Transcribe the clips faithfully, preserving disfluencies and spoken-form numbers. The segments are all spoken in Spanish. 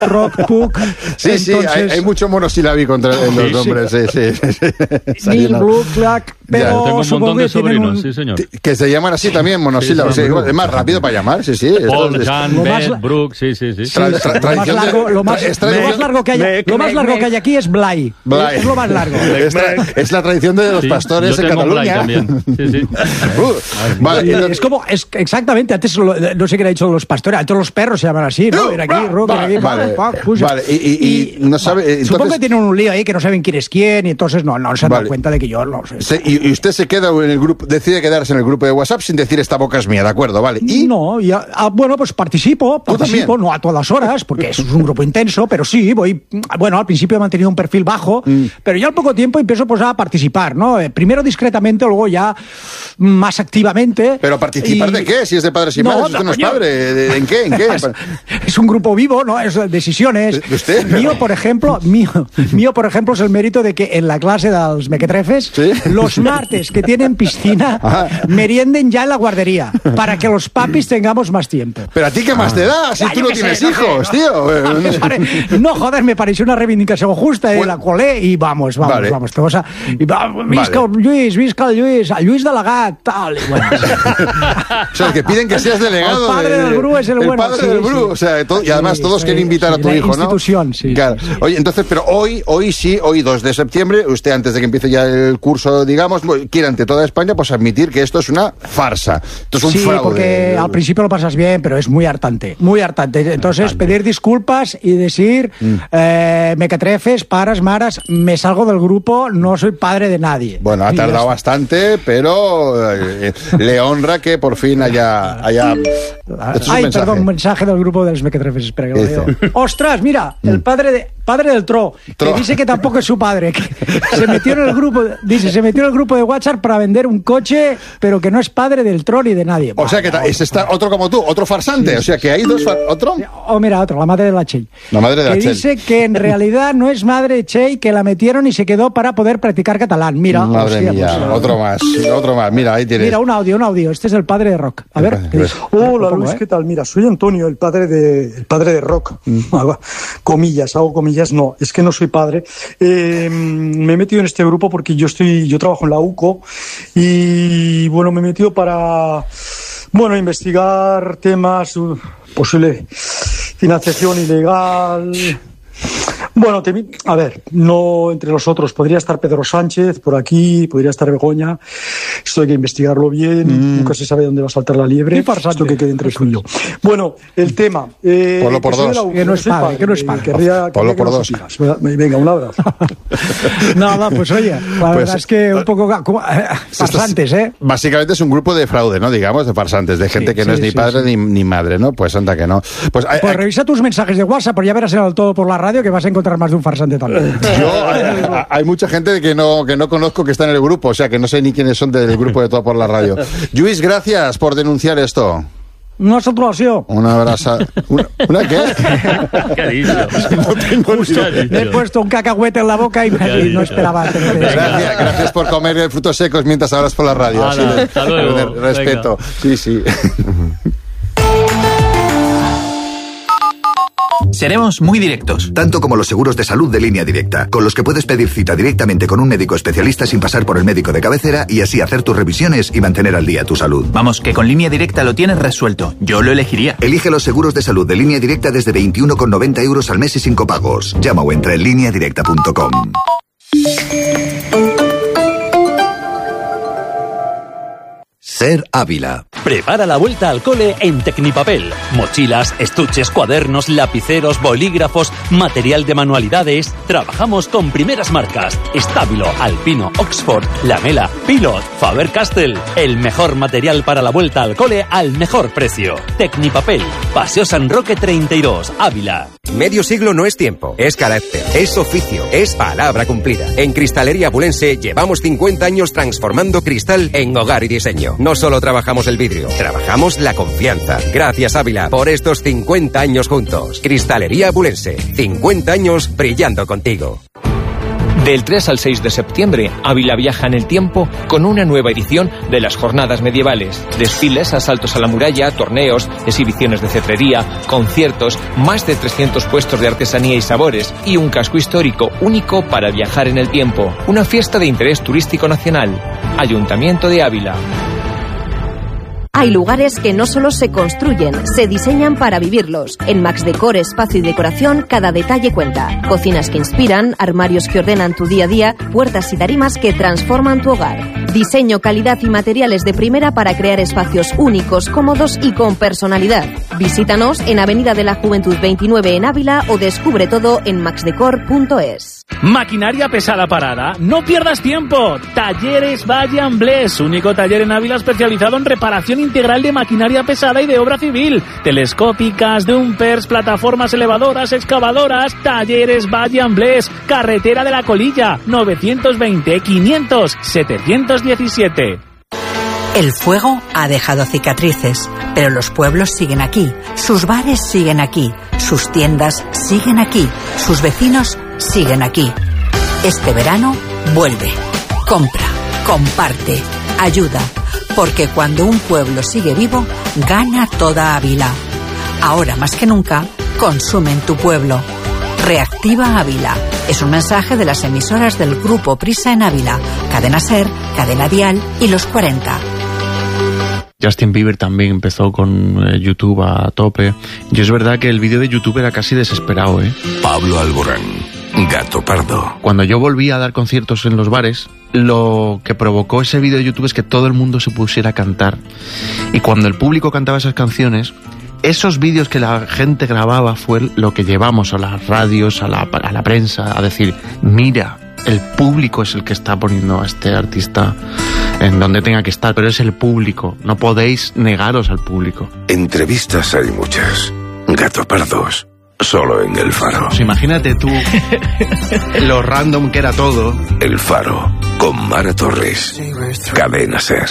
Rock, Puck. Sí, sí, entonces, hay, hay mucho monosilábico entre en los sí, nombres. Sí, sí, sí. Neil, Blue, Clack, pero tengo un montón de sobrinos, un... sí, señor. Que se llaman así también, monosílabos. Sí, sí, sí, es más rápido para llamar, sí, sí. Paul, es, Jan, lo Beth, más, Brooke, sí, sí, sí. Tra, tra, lo más largo, lo más, es lo más largo que hay, Mec, lo más mec, largo mec. que hay aquí es Blay. Blay. Es lo más largo. Es, tra, es la tradición de los sí, pastores yo en tengo Cataluña. Blay también. Sí, sí. Uh, vale, es, es como, es exactamente, antes lo, no sé qué era dicho de los pastores, antes los perros se llaman así, ¿no? Ven aquí, Rock, ven aquí, vale, pa, pa, puja. vale, y, y, y, y no sabe, vale. entonces, supongo que tienen un lío ahí que no saben quién es quién y entonces no, no se han vale. dado cuenta de que yo no sé. Se, y, y usted se queda en el grupo, decide quedarse en el grupo de WhatsApp sin decir esta boca es mía, ¿de acuerdo? Vale. ¿Y? No, y a, a, bueno, pues participo, participo, no a todas horas, porque es un grupo intenso, pero sí, voy, bueno, al principio he mantenido un perfil bajo, mm. pero ya al poco tiempo empiezo pues a participar, ¿no? Eh, primero discretamente, luego ya más activamente. ¿Pero participar y... de qué? Si es de padres y no, madres, usted no es padre. ¿En qué? ¿En qué? Es, es un grupo vivo, ¿no? Es decisiones. ¿De usted? Mío, por ejemplo, mío, mío, por ejemplo, es el mérito de que en la clase dels mequetrefes, ¿sí? Los martes que tienen piscina, ajá, merienden ya en la guardería, para que los papis tengamos más tiempo. ¿Pero a ti qué más ah. te da si ah, tú no tienes sé, hijos, no, tío? Pare... No, joder, me pareció una reivindicación justa, bueno, la colé y vamos, vamos, vale. vamos. Vamos a... y va, visca vale. el Lluís, visca el Lluís, el Lluís Delegat, tal. Y bueno. O sea, que piden que seas delegado. El padre de... del Bru es el, el bueno. El padre sí, del Bru, sí. O sea, todo... y además sí, todos sí, quieren invitar sí, a tu hijo, ¿no? Institución, sí. Claro. Sí, sí. Oye, entonces, pero hoy, hoy sí, hoy dos de septiembre, usted antes de que empiece ya el curso, digamos, quiere ante toda España, pues admitir que esto es una farsa. Esto es un sí, fraude. Sí, porque al principio lo pasas bien, pero es muy hartante, muy hartante. Entonces, hartante. Pedir disculpas y decir, mm. eh, mequetrefes, paras, maras, me salgo del grupo, no soy padre de nadie. Bueno, ha tardado bastante, pero eh, le honra que por fin haya... haya... Ay, un perdón, un mensaje del grupo de los mequetrefes, espera que lo leo. ¡Ostras, mira! Mm. El padre de... Padre del Tro, Tro, que dice que tampoco es su padre, que se metió en el grupo, dice, se metió en el grupo de WhatsApp para vender un coche, pero que no es padre del Tro ni de nadie. O sea que ta, es esta, otro como tú, otro farsante, sí, o sea que hay dos, ¿otro? O oh, mira, otro, la madre de la Txell. La madre de la Que Txell. dice que en realidad no es madre de Txell, que la metieron y se quedó para poder practicar catalán. Mira, madre hostia, mía, pues, otro más, otro más, mira, ahí tienes. Mira, un audio, un audio, este es el padre de Rock. A ver. Hola Luis, eh? ¿Qué tal? Mira, soy Antonio, el padre de, el padre de Rock. Mm. Comillas, hago comillas, no, es que no soy padre. Eh, me he metido en este grupo porque yo estoy, yo trabajo en la U C O y bueno, me he metido para, bueno, investigar temas, uh, posible financiación ilegal. Bueno, te, a ver, no entre los otros, podría estar Pedro Sánchez por aquí, podría estar Begoña, esto hay que investigarlo bien, mm. nunca se sabe dónde va a saltar la liebre, esto que quede entre tú y yo. Bueno, el tema... Eh, Ponlo por dos. Que no es padre, que no es padre. Querría, Ponlo por dos. Venga, un abrazo. Nada, pues oye, la pues, verdad es que un poco como, eh, farsantes, ¿eh? Básicamente es un grupo de fraude, ¿no? Digamos, de farsantes, de gente sí, que no sí, es ni sí, padre sí. Ni, ni madre, ¿no? Pues anda que no. Pues, pues hay, revisa tus mensajes de WhatsApp, pero ya verás en el Todo por la Radio que vas a encontrar más de un farsante también. Yo, hay, hay mucha gente que no, que no conozco que está en el grupo, o sea, que no sé ni quiénes son del grupo de Todo por la Radio. Lluís, gracias por denunciar esto. Una saturación. Una abraza. ¿Una, ¿Una qué? ¿Qué dicho? No tengo Justo, me he puesto un cacahuete en la boca y, y no esperaba. Gracias, gracias por comer frutos secos mientras hablas por la radio. Ah, sí, no, hasta luego. Respeto. Venga. Sí, sí. Seremos muy directos. Tanto como los seguros de salud de Línea Directa, con los que puedes pedir cita directamente con un médico especialista sin pasar por el médico de cabecera y así hacer tus revisiones y mantener al día tu salud. Vamos, que con Línea Directa lo tienes resuelto. Yo lo elegiría. Elige los seguros de salud de Línea Directa desde veintiuno con noventa euros al mes y sin copagos. Llama o entra en línea directa punto com. Ser Ávila. Prepara la vuelta al cole en Tecnipapel. Mochilas, estuches, cuadernos, lapiceros, bolígrafos, material de manualidades. Trabajamos con primeras marcas: Stabilo, Alpino, Oxford, Lamela, Pilot, Faber-Castell. El mejor material para la vuelta al cole al mejor precio. Tecnipapel, Paseo San Roque treinta y dos, Ávila. Medio siglo no es tiempo, es carácter, es oficio, es palabra cumplida. En Cristalería Abulense llevamos cincuenta años transformando cristal en hogar y diseño. No solo trabajamos el vidrio, trabajamos la confianza. Gracias, Ávila, por estos cincuenta años juntos. Cristalería Abulense, cincuenta años brillando contigo. Del tres al seis de septiembre, Ávila viaja en el tiempo con una nueva edición de las jornadas medievales. Desfiles, asaltos a la muralla, torneos, exhibiciones de cetrería, conciertos, más de trescientos puestos de artesanía y sabores y un casco histórico único para viajar en el tiempo. Una fiesta de interés turístico nacional. Ayuntamiento de Ávila. Hay lugares que no solo se construyen, se diseñan para vivirlos. En Max Decor Espacio y Decoración, cada detalle cuenta. Cocinas que inspiran, armarios que ordenan tu día a día, puertas y tarimas que transforman tu hogar. Diseño, calidad y materiales de primera para crear espacios únicos, cómodos y con personalidad. Visítanos en Avenida de la Juventud veintinueve en Ávila o descubre todo en max decor punto es. Maquinaria pesada parada. No pierdas tiempo. Talleres Valle Amblés, único taller en Ávila especializado en reparación integral de maquinaria pesada y de obra civil. Telescópicas, dumpers, plataformas elevadoras, excavadoras. Talleres Valle Amblés, carretera de la Colilla, novecientos veinte, quinientos, setecientos diecisiete. El fuego ha dejado cicatrices, pero los pueblos siguen aquí, sus bares siguen aquí, sus tiendas siguen aquí, sus vecinos siguen aquí. Este verano vuelve, compra, comparte, ayuda, porque cuando un pueblo sigue vivo, gana toda Ávila. Ahora más que nunca, consume en tu pueblo. Reactiva Ávila. Es un mensaje de las emisoras del Grupo Prisa en Ávila, Cadena SER, Cadena Dial y Los cuarenta. Justin Bieber también empezó con eh, YouTube a tope. Y es verdad que el vídeo de YouTube era casi desesperado, ¿eh? Pablo Alborán, Gato Pardo. Cuando yo volví a dar conciertos en los bares, lo que provocó ese vídeo de YouTube es que todo el mundo se pusiera a cantar. Y cuando el público cantaba esas canciones, esos vídeos que la gente grababa fue lo que llevamos a las radios, a la, a la prensa, a decir, mira, el público es el que está poniendo a este artista en donde tenga que estar, pero es el público, no podéis negaros al público. Entrevistas hay muchas, Gato Pardos, solo en El Faro. Pues imagínate tú lo random que era todo. El Faro, con Mara Torres, Cadena SER.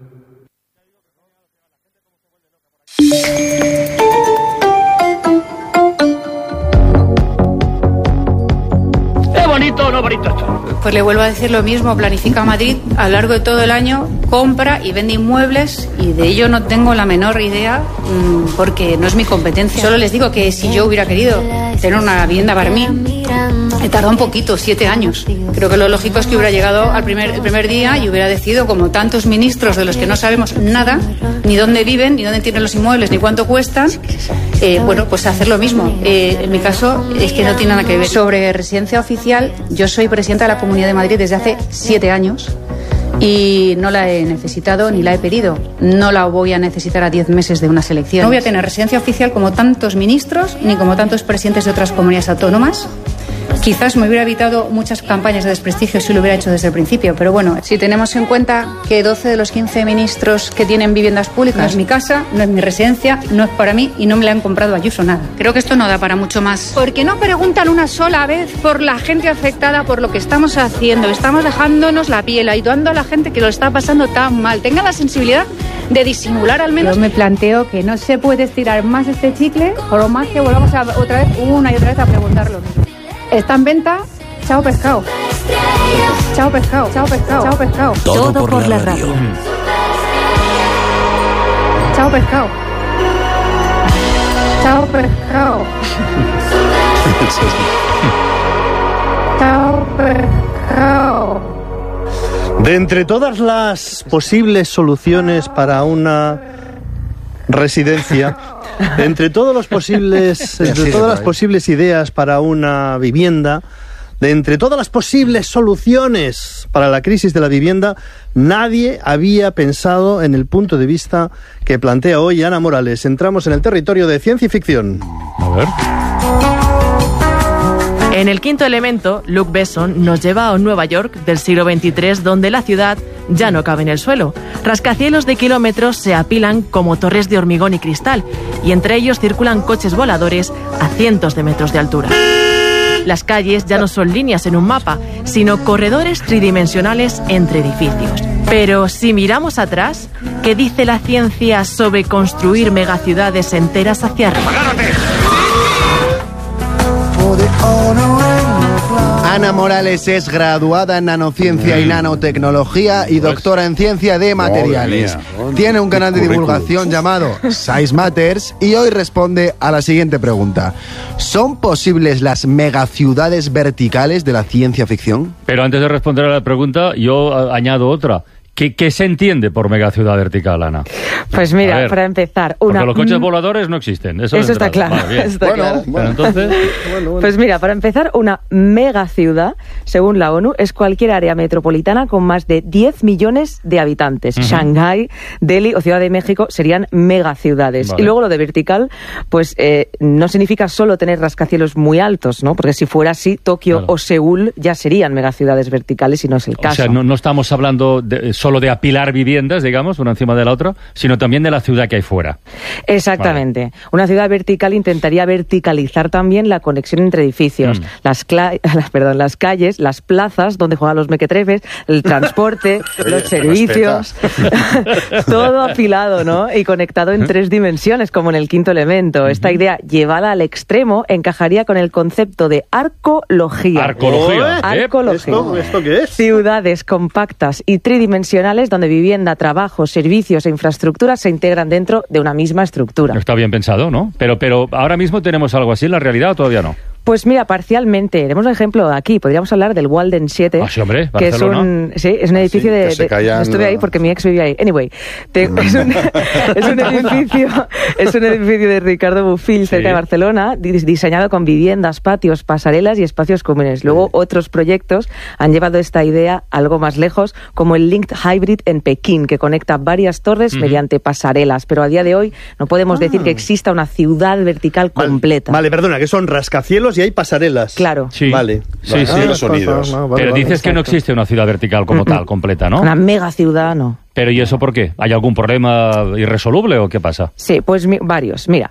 ¿Es bonito o no bonito esto? Pues le vuelvo a decir lo mismo, Planifica Madrid a lo largo de todo el año compra y vende inmuebles y de ello no tengo la menor idea mmm, porque no es mi competencia. Solo les digo que si yo hubiera querido tener una vivienda para mí, he tardado un poquito, siete años. Creo que lo lógico es que hubiera llegado al primer, el primer día y hubiera decidido, como tantos ministros de los que no sabemos nada, ni dónde viven, ni dónde tienen los inmuebles, ni cuánto cuestan, eh, bueno, pues hacer lo mismo. Eh, en mi caso es que no tiene nada que ver. Sobre residencia oficial, yo soy presidenta de la Comunidad de Madrid desde hace siete años y no la he necesitado ni la he pedido. No la voy a necesitar a diez meses de unas elecciones. No voy a tener residencia oficial como tantos ministros ni como tantos presidentes de otras comunidades autónomas. Quizás me hubiera evitado muchas campañas de desprestigio si lo hubiera hecho desde el principio, pero bueno, si tenemos en cuenta que doce de los quince ministros que tienen viviendas públicas no es mi casa, no es mi residencia, no es para mí y no me la han comprado a Ayuso nada. Creo que esto no da para mucho más. Porque no preguntan una sola vez por la gente afectada, por lo que estamos haciendo. Estamos dejándonos la piel, ayudando a la gente que lo está pasando tan mal. Tengan la sensibilidad de disimular al menos. Yo me planteo que no se puede estirar más este chicle, por más que volvamos a, otra vez, una y otra vez a preguntarlo. Está en venta, chao pescado. Chao pescado, chao pescado, chao pescado. Todo, Todo por, por la radio. radio. Chao pescado. Chao pescado. Chao pescado. De entre todas las posibles soluciones para una residencia, de entre todos los posibles, entre todas las posibles ideas para una vivienda, de entre todas las posibles soluciones para la crisis de la vivienda, nadie había pensado en el punto de vista que plantea hoy Ana Morales. Entramos en el territorio de ciencia y ficción. A ver. En El quinto elemento, Luc Besson nos lleva a un Nueva York del siglo veintitrés donde la ciudad ya no cabe en el suelo. Rascacielos de kilómetros se apilan como torres de hormigón y cristal y entre ellos circulan coches voladores a cientos de metros de altura. Las calles ya no son líneas en un mapa, sino corredores tridimensionales entre edificios. Pero si miramos atrás, ¿qué dice la ciencia sobre construir megaciudades enteras hacia arriba? Ana Morales es graduada en nanociencia y nanotecnología y doctora en ciencia de materiales. Tiene un canal de divulgación llamado Size Matters y hoy responde a la siguiente pregunta. ¿Son posibles las megaciudades verticales de la ciencia ficción? Pero antes de responder a la pregunta, yo añado otra. ¿Qué, ¿Qué se entiende por megaciudad vertical, Ana? Pues mira, para empezar... una Porque los coches voladores no existen. Eso, eso está claro. Vale, está bueno, claro. Bueno, entonces... bueno, bueno. Pues mira, para empezar, una megaciudad, según la ONU, es cualquier área metropolitana con más de diez millones de habitantes. Uh-huh. Shanghái, Delhi o Ciudad de México serían megaciudades. Vale. Y luego lo de vertical, pues eh, no significa solo tener rascacielos muy altos, ¿no? Porque si fuera así, Tokio claro. o Seúl ya serían megaciudades verticales y no es el caso. O sea, no, no estamos hablando de... solo de apilar viviendas, digamos, una encima de la otra, sino también de la ciudad que hay fuera. Exactamente. Vale. Una ciudad vertical intentaría verticalizar también la conexión entre edificios, mm. las, cla- las, perdón, las calles, las plazas donde juegan los mequetrefes, el transporte, los servicios, todo apilado, ¿no? Y conectado en tres dimensiones, como en el Quinto Elemento. Esta idea, llevada al extremo, encajaría con el concepto de arcología. Arcología. Arcología. ¿Esto, ¿Esto qué es? Ciudades compactas y tridimensionales donde vivienda, trabajo, servicios e infraestructuras se integran dentro de una misma estructura. Está bien pensado, ¿no? Pero, pero ahora mismo tenemos algo así en la realidad o todavía no. Pues mira, parcialmente. Tenemos un ejemplo aquí. Podríamos hablar del Walden siete. Ah, sí, hombre, que es un, sí, es un edificio ah, sí, de... de no estuve ahí porque mi ex vivía ahí. Anyway, te, es, un, es un edificio es un edificio de Ricardo Bofill, cerca sí. de Barcelona, diseñado con viviendas, patios, pasarelas y espacios comunes. Luego, sí. otros proyectos han llevado esta idea algo más lejos, como el Linked Hybrid en Pekín, que conecta varias torres uh-huh. mediante pasarelas. Pero a día de hoy no podemos ah. decir que exista una ciudad vertical vale. completa. Vale, perdona, que son rascacielos y hay pasarelas. Claro. Sí. Vale. Sí, vale. sí. Ah, los sonidos. No, no, vale, Pero vale, dices exacto. que no existe una ciudad vertical como tal, completa, ¿no? Una mega ciudad, no. Pero ¿y eso por qué? ¿Hay algún problema irresoluble o qué pasa? Sí, pues mi, varios. Mira,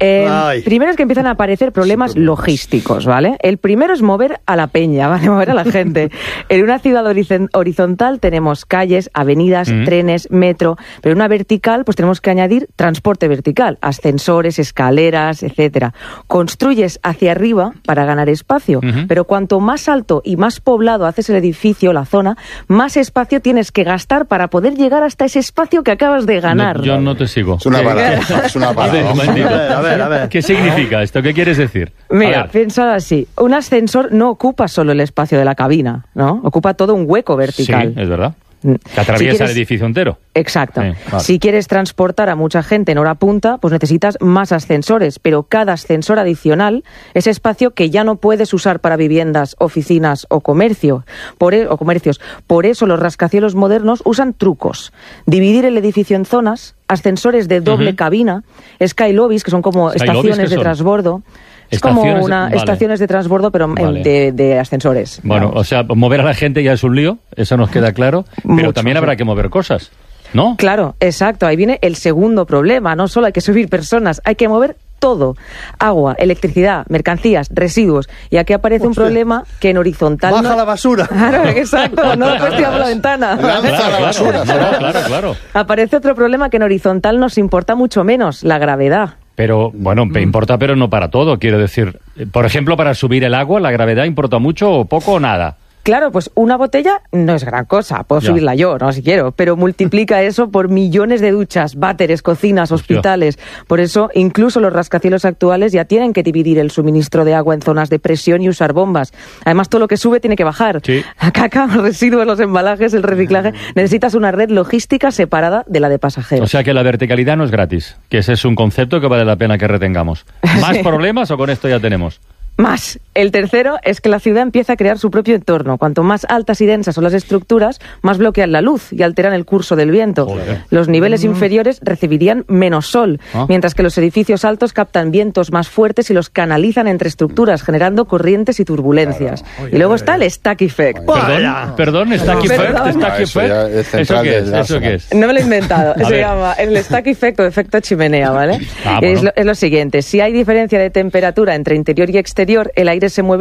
eh, primero es que empiezan a aparecer problemas logísticos, ¿vale? El primero es mover a la peña, ¿vale? Mover a la gente. En una ciudad horizontal tenemos calles, avenidas, mm. trenes, metro, pero en una vertical pues tenemos que añadir transporte vertical, ascensores, escaleras, etcétera. Construyes hacia arriba para ganar espacio, uh-huh. pero cuanto más alto y más poblado haces el edificio, la zona, más espacio tienes que gastar para poder llegar hasta ese espacio que acabas de ganar. No, yo no te sigo. Es una parada. Es una parada. A ver, a ver, a ver. ¿Qué significa esto? ¿Qué quieres decir? Mira, piensa así. Un ascensor no ocupa solo el espacio de la cabina, ¿no? Ocupa todo un hueco vertical. Sí, es verdad. Que atraviesa si quieres, el edificio entero. Exacto. Sí, vale. Si quieres transportar a mucha gente en hora punta, pues necesitas más ascensores, pero cada ascensor adicional es espacio que ya no puedes usar para viviendas, oficinas o comercio, por e- o comercios. Por eso los rascacielos modernos usan trucos. Dividir el edificio en zonas, ascensores de doble uh-huh. cabina, skylobbies, que son como Sky estaciones de transbordo. Es como una vale. estaciones de transbordo, pero vale. de, de ascensores. Bueno, digamos. O sea, mover a la gente ya es un lío, eso nos queda claro, pero Mucho, también habrá sí. que mover cosas, ¿no? Claro, exacto, ahí viene el segundo problema, no solo hay que subir personas, hay que mover todo, agua, electricidad, mercancías, residuos, y aquí aparece Hostia. un problema que en horizontal... ¡Baja no... la basura! Claro, exacto, no lo tiramos por la ventana. Lanza claro, la basura. Claro, claro, claro. Aparece otro problema que en horizontal nos importa mucho menos, la gravedad. Pero, bueno, me importa, pero no para todo, quiero decir. Por ejemplo, para subir el agua, ¿la gravedad importa mucho o poco o nada? Claro, pues una botella no es gran cosa, puedo ya. subirla yo, no si quiero, pero multiplica eso por millones de duchas, váteres, cocinas, hospitales. Por eso, incluso los rascacielos actuales ya tienen que dividir el suministro de agua en zonas de presión y usar bombas. Además, todo lo que sube tiene que bajar. Sí. La caca, los residuos, los embalajes, el reciclaje. Necesitas una red logística separada de la de pasajeros. O sea que la verticalidad no es gratis, que ese es un concepto que vale la pena que retengamos. ¿Más sí. problemas o con esto ya tenemos? Más. El tercero es que la ciudad empieza a crear su propio entorno. Cuanto más altas y densas son las estructuras, más bloquean la luz y alteran el curso del viento. Joder. Los niveles mm. inferiores recibirían menos sol, ¿Ah? mientras que los edificios altos captan vientos más fuertes y los canalizan entre estructuras, generando corrientes y turbulencias. Claro. Oye, y luego oye, está oye. el stack effect. Perdón, perdón, stack effect, perdón. stack Ah, eso, effect. es ¿Eso qué es? ¿Eso qué es? No me lo he inventado. Se ver. llama el stack effect o efecto chimenea, ¿vale? Ah, es, bueno. lo, es lo siguiente. Si hay diferencia de temperatura entre interior y exterior, el aire se mueve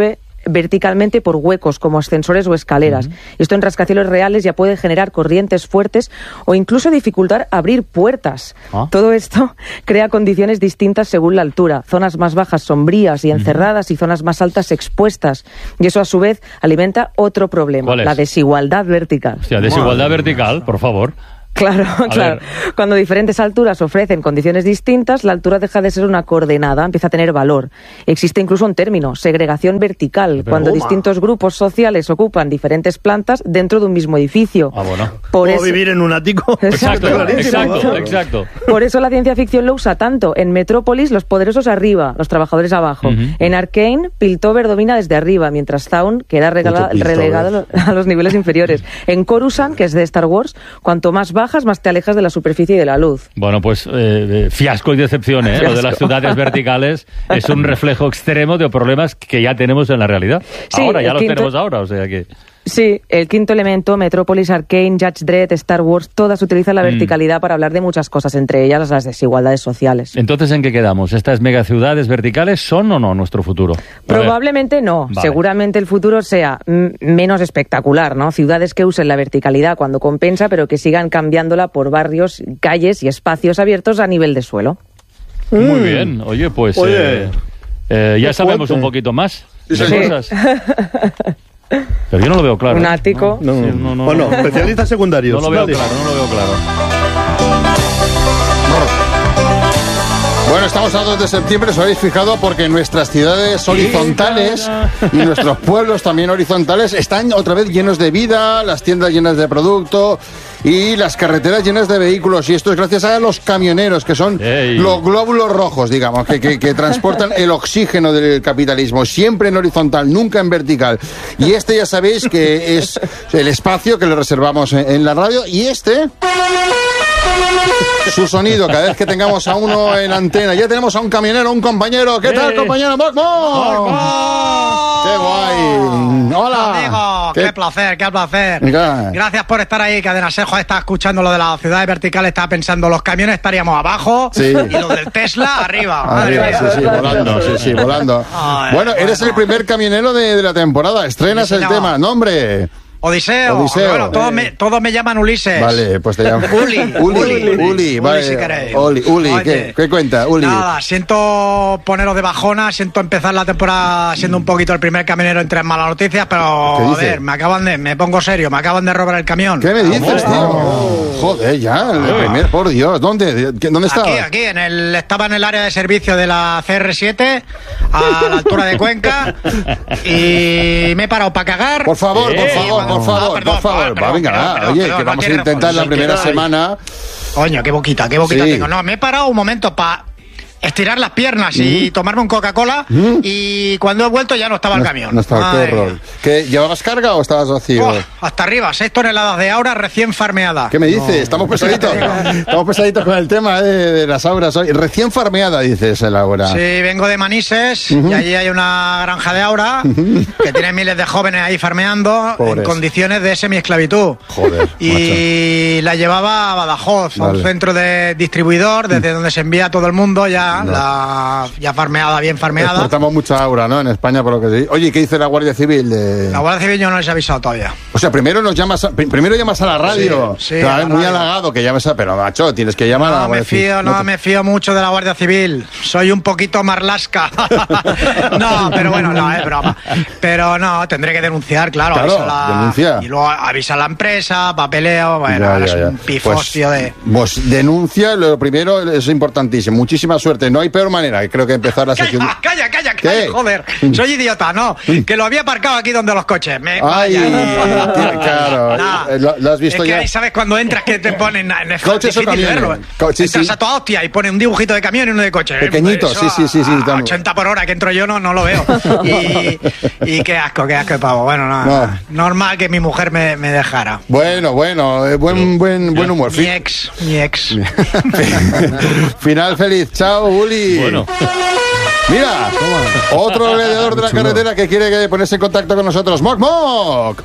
verticalmente por huecos como ascensores o escaleras. Uh-huh. Esto en rascacielos reales ya puede generar corrientes fuertes o incluso dificultar abrir puertas. ¿Ah? Todo esto crea condiciones distintas según la altura. Zonas más bajas sombrías y encerradas uh-huh. y zonas más altas expuestas. Y eso a su vez alimenta otro problema, la desigualdad vertical. Hostia, desigualdad Madre vertical, por favor. Claro, a claro. Ver. Cuando diferentes alturas ofrecen condiciones distintas, la altura deja de ser una coordenada, empieza a tener valor. Existe incluso un término, segregación vertical, Pero, cuando oh, distintos grupos sociales ocupan diferentes plantas dentro de un mismo edificio. Ah, bueno. Por eso... vivir en un ático. Exacto, exacto, exacto. Por eso la ciencia ficción lo usa tanto. En Metrópolis, los poderosos arriba, los trabajadores abajo. Uh-huh. En Arcane, Piltover domina desde arriba, mientras Zaun queda regala- relegado a los niveles inferiores. En Coruscant, que es de Star Wars, cuanto más bajas, más te alejas de la superficie y de la luz. Bueno, pues eh, fiasco y decepción, ¿eh? Fiasco. Lo de las ciudades verticales es un reflejo extremo de problemas que ya tenemos en la realidad. Sí, ahora, ya los quinto... tenemos ahora, o sea que... Sí, el quinto elemento, Metrópolis, Arcane, Judge Dredd, Star Wars, todas utilizan la verticalidad mm. para hablar de muchas cosas, entre ellas las desigualdades sociales. Entonces, ¿en qué quedamos? ¿Estas megaciudades verticales son o no nuestro futuro? Probablemente no. Vale. Seguramente el futuro sea m- menos espectacular, ¿no? Ciudades que usen la verticalidad cuando compensa, pero que sigan cambiándola por barrios, calles y espacios abiertos a nivel de suelo. Muy mm. bien. Oye, pues Oye, eh, eh, ya sabemos fuerte. un poquito más de sí. cosas. Pero yo no lo veo claro. Un ático. No, no, sí, no, no, bueno, no, especialistas secundarios. No lo veo claro, no lo veo claro. Bueno, estamos a dos de septiembre, os habéis fijado, porque nuestras ciudades horizontales y nuestros pueblos también horizontales están otra vez llenos de vida, las tiendas llenas de producto y las carreteras llenas de vehículos. Y esto es gracias a los camioneros, que son Ey. los glóbulos rojos, digamos, que, que, que transportan el oxígeno del capitalismo, siempre en horizontal, nunca en vertical. Y este ya sabéis que es el espacio que le reservamos en, en la radio. Y este... su sonido, cada vez que tengamos a uno en antena. Ya tenemos a un camionero, un compañero. ¿Qué tal, compañero? ¡Moc, moc! ¡Qué guay! ¡Hola! Amigo, qué, qué placer, qué placer. Mira. Gracias por estar ahí. Cadena Sejo está escuchando lo de las ciudades verticales, estaba pensando, los camiones estaríamos abajo sí. y los del Tesla arriba. Arriba, sí, sí, volando, sí, sí, volando. Ay, bueno, bueno, eres el primer camionero de, de la temporada. Estrenas sí, el tema. Nombre... Odiseo. Odiseo. Bueno, todos, eh. me, todos me llaman Ulises. Vale, pues te llamo. Uli. Uli. Uli. Uli, vale. Uli, si queréis. Uli, Uli. ¿Qué, ¿Qué cuenta, Uli? Nada, siento poneros de bajona, siento empezar la temporada siendo un poquito el primer camionero en tres malas noticias, pero a ver, me acaban de, me pongo serio, me acaban de robar el camión. ¿Qué me dices, tío? Oh. Joder, ya, el primer, por Dios. ¿Dónde? ¿Dónde estaba? Aquí, aquí, en el, estaba en el área de servicio de la C R siete, a la altura de Cuenca, y me he parado para cagar. Por favor, por favor, por favor, por favor. Por favor, va, venga, perdón, perdón, oye, perdón, que vamos no a intentar la primera semana. Coño, qué boquita, qué boquita sí. tengo. No, me he parado un momento para estirar las piernas mm. y tomarme un Coca-Cola mm. y cuando he vuelto ya no estaba no, el camión. No estaba, qué horror. ¿Qué, ¿Llevabas carga o estabas vacío? Oh, hasta arriba, seis toneladas de aura recién farmeada. ¿Qué me dices? No. Estamos pesaditos. Estamos pesaditos con el tema de, de las auras hoy. Recién farmeada, dices el aura. Sí, vengo de Manises uh-huh. y allí hay una granja de aura uh-huh. que tiene miles de jóvenes ahí farmeando Pobres. en condiciones de semiesclavitud. Joder, y macho. la llevaba a Badajoz, vale. a un centro de distribuidor desde uh-huh. donde se envía a todo el mundo ya. No. La, ya farmeada, bien farmeada. Exportamos mucha aura, ¿no? En España, por lo que sí. Oye, ¿qué dice la Guardia Civil? De... La Guardia Civil yo no les he avisado todavía. O sea, primero nos llamas a, primero llamas a la radio. Sí, sí, claro, es muy radio. halagado que llames a... Pero, macho, tienes que llamar no, a la Guardia me fío, Civil. No, no te... me fío mucho de la Guardia Civil. Soy un poquito marlasca. No, pero bueno, no, es broma. Pero no, tendré que denunciar, claro. Claro, la... denuncia. Y luego avisa a la empresa, papeleo. Bueno, ya, ahora ya, es un pifostio pues, de... Pues denuncia, lo primero es importantísimo. Muchísima suerte. No hay peor manera. Creo que empezar la sección... Calla, calla, calla, calla, joder. Soy idiota, no. Que lo había aparcado aquí donde los coches. Me... Ay, tío, claro. Nah. ¿Lo, ¿Lo has visto es que ya? Ahí sabes cuando entras que te ponen en el coches o camiones. Coches, entras sí. a toda hostia y pone un dibujito de camión y uno de coche. Pequeñito, sí, sí, sí, sí. A ochenta por hora que entro yo no, no lo veo. Y, y qué asco, qué asco de pavo. Bueno, no, no. normal que mi mujer me, me dejara. Bueno, bueno, eh, buen, buen, buen humor. Mi ex, mi ex. Final feliz. Chao, Uli. Bueno. Mira, otro gladiador de la carretera que quiere ponerse en contacto con nosotros. ¡Moc, moc!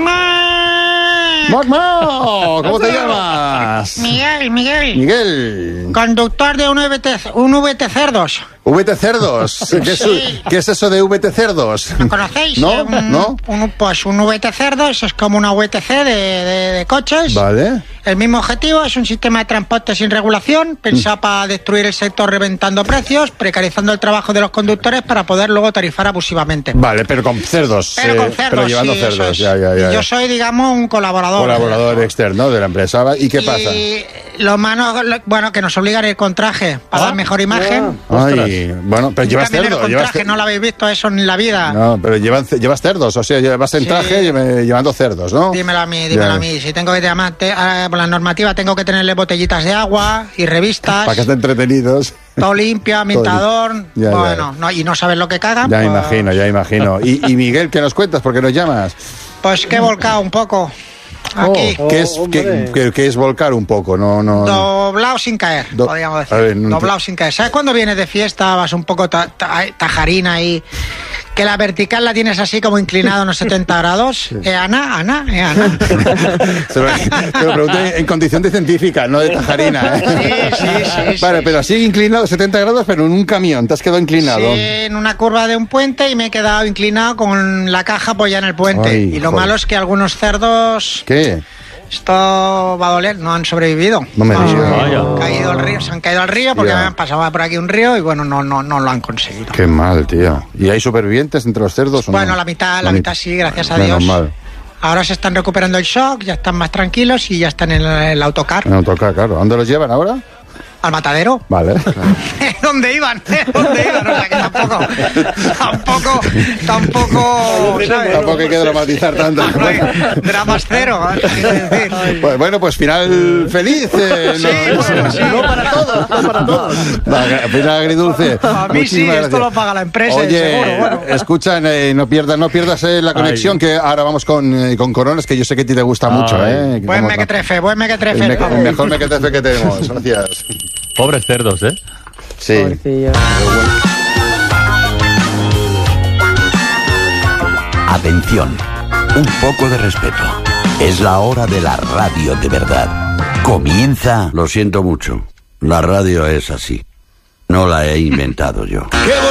¡Mamá! ¡Moc, moc! ¿Cómo te llamas? Miguel, Miguel. Miguel. Conductor de un V T, un V T Cerdos. V T Cerdos. ¿Qué, es, Sí. ¿Qué es eso de V T Cerdos? ¿Lo conocéis? ¿No? Un, ¿No? un- pues un V T Cerdos es como una V T C de, de- de coches. Vale. El mismo objetivo es un sistema de transporte sin regulación, pensado para destruir el sector reventando precios, precarizando el trabajo de los conductores para poder luego tarifar abusivamente. Vale, pero con cerdos. Pero con eh, cerdos, pero llevando sí, eso cerdos. es. Ya, ya, Y ya. yo soy, digamos, un colaborador. Colaborador externo de la empresa. ¿Y qué pasa? Y lo malo, lo- bueno, que nos obligan a ir con traje para dar mejor imagen. Ay, bueno, pero llevas Camionero cerdos. con Llevas traje, no lo habéis visto eso en la vida. No, pero llevan, llevas cerdos, o sea, llevas en Sí. traje lle- llevando cerdos, ¿no? Dímelo a mí, dímelo Ya. a mí. Si tengo que llamar, te- ah, por la normativa tengo que tenerle botellitas de agua y revistas. Para que estén entretenidos. Todo limpio, ambientador. Ya, ya. Bueno, no, y no sabes lo que cagan. Ya pues, imagino, ya imagino. Y, y Miguel, ¿qué nos cuentas? ¿Por qué nos llamas? Pues que he volcado un poco. Aquí. ¿Qué, es, qué, qué- qué es volcar un poco? No, no, no. Doblado sin caer, Do- podríamos decir. a ver, no Doblado sin caer. ¿Sabes cuando vienes de fiesta, vas un poco ta- ta- tajarina y que la vertical la tienes así como inclinado unos setenta grados? Eh, Ana, Ana, eh, Ana. Se lo, te lo pregunté en condición de científica, no de tajarina. ¿eh? Sí, sí, sí. Vale, pero así inclinado setenta grados, pero en un camión. Te has quedado inclinado. Sí, en una curva de un puente y me he quedado inclinado con la caja apoyada en el puente. Ay, y lo joder. malo es que algunos cerdos, ¿Qué? esto va a doler, no han sobrevivido. No me Han digas. caído al río, se han caído al río porque Ya. me han pasado por aquí un río y bueno, no, no, no lo han conseguido. Qué mal, tío. ¿Y hay supervivientes entre los cerdos o no? Bueno, la mitad, la mitad sí, gracias a Menos Dios. mal. Ahora se están recuperando el shock, ya están más tranquilos y ya están en el, el autocar. En autocar, claro. ¿Dónde los llevan ahora? Al matadero. Vale. ¿Dónde iban? ¿Dónde iban? O sea que tampoco, tampoco, tampoco, ¿sabes? Tampoco hay que dramatizar tanto. Dramas cero, ¿eh? Quiero decir. Pues bueno, pues final feliz. eh, Sí, no, bueno, sí. No para todos, no para todos. Va, final agridulce. A mí sí, Muchísimas esto gracias. lo paga la empresa, Oye, seguro. Bueno. escuchan, eh, no pierdas, no pierdas eh, la conexión, que ahora vamos con, eh, con Coronas, que yo sé que a ti te gusta mucho. Eh, Buen Vamos, mequetrefe, buen el, mequetrefe. me- el mejor mequetrefe que tenemos. Gracias. Pobres cerdos, ¿eh? Sí. Atención, un poco de respeto. Es la hora de la radio de verdad. Comienza... Lo siento mucho. La radio es así. No la he inventado yo.